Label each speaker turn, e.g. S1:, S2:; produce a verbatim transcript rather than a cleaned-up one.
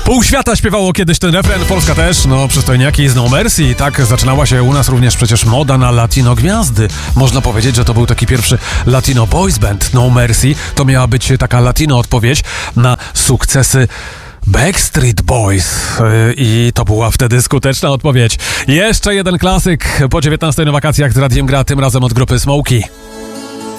S1: Pół świata śpiewało kiedyś ten refren, Polska też, no przystojniaki z No Mercy. Tak zaczynała się u nas również przecież moda na latino gwiazdy. Można powiedzieć, że to był taki pierwszy latino boys band. No Mercy to miała być taka latino odpowiedź na sukcesy Backstreet Boys i to była wtedy skuteczna odpowiedź. Jeszcze jeden klasyk po dziewiętnastej na wakacjach z Radiem Gra, tym razem od grupy Smokey.